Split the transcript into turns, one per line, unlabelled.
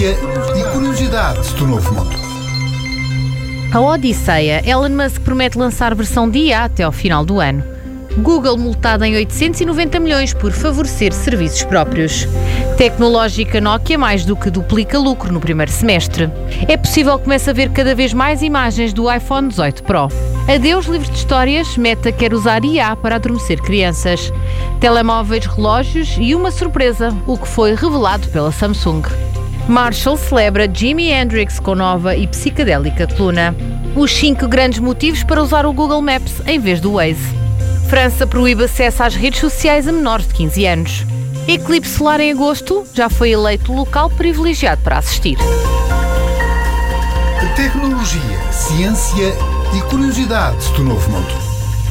ciência e curiosidades do novo mundo.
A Odisseia. Elon Musk promete lançar versão dia até ao final do ano. Google multada em 890 milhões por favorecer serviços próprios. Tecnológica Nokia mais do que duplica lucro no primeiro semestre. É possível que comece a ver cada vez mais imagens do iPhone 18 Pro. Adeus livros de histórias, Meta quer usar IA para adormecer crianças. Telemóveis, relógios e uma surpresa, o que foi revelado pela Samsung. Marshall celebra Jimi Hendrix com nova e psicadélica coluna. Os 5 grandes motivos para usar o Google Maps em vez do Waze. França proíbe acesso às redes sociais a menores de 15 anos. Eclipse solar em agosto, já foi eleito local privilegiado para assistir.
Tecnologia, ciência e curiosidades do novo mundo.